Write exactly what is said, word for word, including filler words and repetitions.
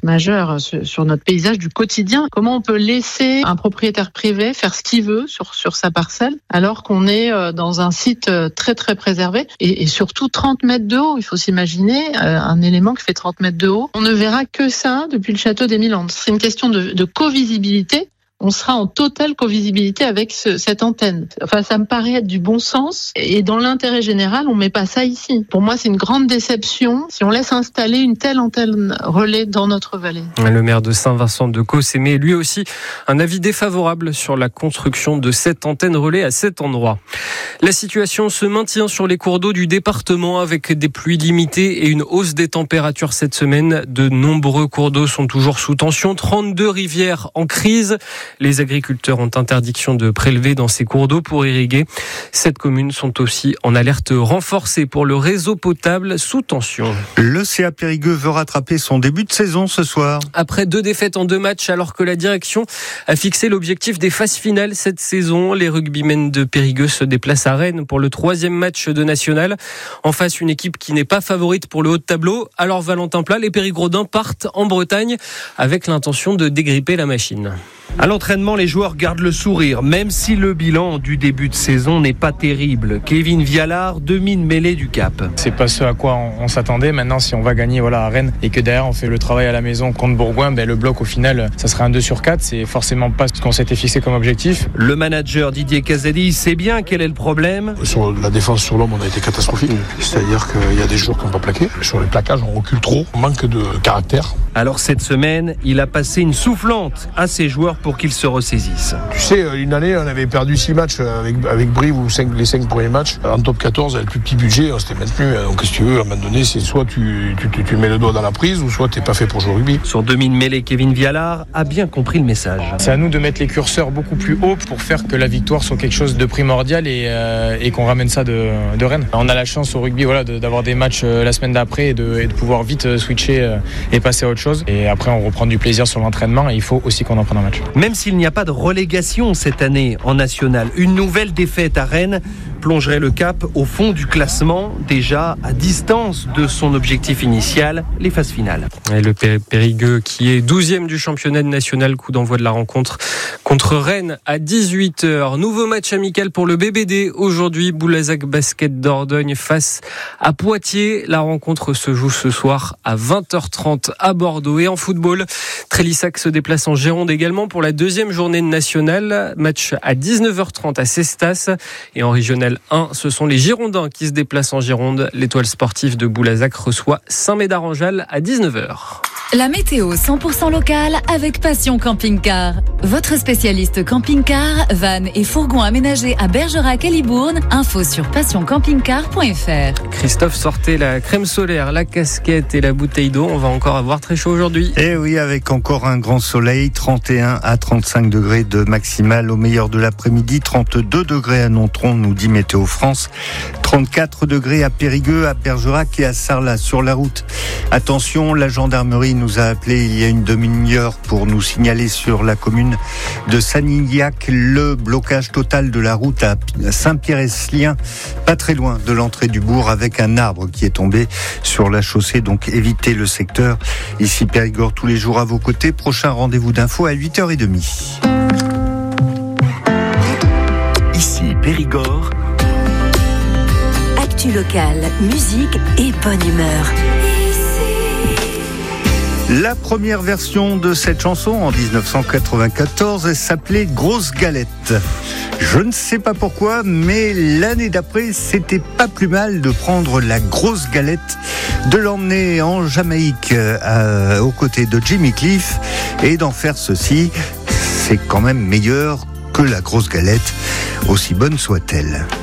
majeur sur notre paysage du quotidien. Comment on peut laisser un propriétaire privé faire ce qu'il veut sur, sur sa parcelle alors qu'on est dans un site très très préservé et, et surtout trente mètres de haut. Il faut s'imaginer un élément qui fait trente mètres de haut. On ne verra que ça depuis le château d'Émile Hans. C'est une question de, de co-visibilité. On sera en totale co-visibilité avec ce, cette antenne. Enfin, ça me paraît être du bon sens. Et dans l'intérêt général, on met pas ça ici. Pour moi, c'est une grande déception si on laisse installer une telle antenne relais dans notre vallée. Le maire de Saint-Vincent-de-Causse émet lui aussi un avis défavorable sur la construction de cette antenne relais à cet endroit. La situation se maintient sur les cours d'eau du département avec des pluies limitées et une hausse des températures cette semaine. De nombreux cours d'eau sont toujours sous tension. trente-deux rivières en crise. Les agriculteurs ont interdiction de prélever dans ces cours d'eau pour irriguer. Sept communes sont aussi en alerte renforcée pour le réseau potable sous tension. Le C A Périgueux veut rattraper son début de saison ce soir. Après deux défaites en deux matchs, alors que la direction a fixé l'objectif des phases finales cette saison, les rugbymen de Périgueux se déplacent à Rennes pour le troisième match de national. En face, une équipe qui n'est pas favorite pour le haut de tableau. Alors Valentin Plat, les Périgrodins partent en Bretagne avec l'intention de dégripper la machine. À l'entraînement, les joueurs gardent le sourire, même si le bilan du début de saison n'est pas terrible. Kevin Vialard, demi-mêlée du Cap. C'est pas ce à quoi on, on s'attendait. Maintenant, si on va gagner voilà, à Rennes et que derrière on fait le travail à la maison contre Bourgoin, ben, le bloc au final, ça sera un deux sur quatre. C'est forcément pas ce qu'on s'était fixé comme objectif. Le manager Didier Casadi sait bien quel est le problème. Sur la défense sur l'homme, on a été catastrophique. C'est-à-dire qu'il y a des joueurs qui n'ont pas plaqué. Sur les plaquages, on recule trop. On manque de caractère. Alors cette semaine, il a passé une soufflante à ses joueurs pour qu'ils se ressaisissent. Tu sais, une année, on avait perdu six matchs avec, avec Brive ou cinq, les cinq premiers matchs. En top quatorze, avec le plus petit budget, on s'était maintenu. Donc, qu'est-ce que tu veux, à un moment donné, c'est soit tu, tu, tu, tu mets le doigt dans la prise ou soit tu n'es pas fait pour jouer au rugby. Sur demi-mêlée, Kevin Vialard a bien compris le message. C'est à nous de mettre les curseurs beaucoup plus haut pour faire que la victoire soit quelque chose de primordial et, euh, et qu'on ramène ça de, de Rennes. On a la chance au rugby voilà, de, d'avoir des matchs euh, la semaine d'après et de, et de pouvoir vite switcher euh, et passer à autre chose. Et après, on reprend du plaisir sur l'entraînement et il faut aussi qu'on en prenne un match. Même s'il n'y a pas de relégation cette année en national, une nouvelle défaite à Rennes plongerait le Cap au fond du classement, déjà à distance de son objectif initial, les phases finales. Et le Périgueux qui est douzième du championnat national, coup d'envoi de la rencontre contre Rennes à dix-huit heures. Nouveau match amical pour le B B D. Aujourd'hui, Boulazac Basket Dordogne face à Poitiers. La rencontre se joue ce soir à vingt heures trente à Bordeaux. Et en football, Trélissac se déplace en Gironde également pour la deuxième journée nationale. Match à dix-neuf heures trente à Cestas. Et en régional un, ce sont les Girondins qui se déplacent en Gironde. L'étoile sportive de Boulazac reçoit Saint-Médard-en-Jalles à dix-neuf heures. La météo cent pour cent locale avec Passion Camping-Car. Votre spécialiste camping-car, van et fourgon aménagés à Bergerac et Libourne. Info sur passion camping car point f r. Christophe, sortez la crème solaire, la casquette et la bouteille d'eau. On va encore avoir très chaud aujourd'hui. Et oui, avec encore un grand soleil, trente et un à trente-cinq degrés de maximal au meilleur de l'après-midi, trente-deux degrés à Nontron, nous dit Météo France, trente-quatre degrés à Périgueux, à Bergerac et à Sarlat. Sur la route, attention, la gendarmerie nous a appelé il y a une demi-heure pour nous signaler sur la commune de Sanignac le blocage total de la route à Saint-Pierre-et-Slien, pas très loin de l'entrée du bourg, avec un arbre qui est tombé sur la chaussée, donc évitez le secteur. Ici Périgord, tous les jours à vos côtés. Prochain rendez-vous d'info à huit heures trente. Ici Périgord. Actu locale, musique et bonne humeur. La première version de cette chanson en dix-neuf cent quatre-vingt-quatorze s'appelait Grosse Galette. Je ne sais pas pourquoi, mais l'année d'après, c'était pas plus mal de prendre la Grosse Galette, de l'emmener en Jamaïque euh, aux côtés de Jimmy Cliff et d'en faire ceci. C'est quand même meilleur que la Grosse Galette, aussi bonne soit-elle.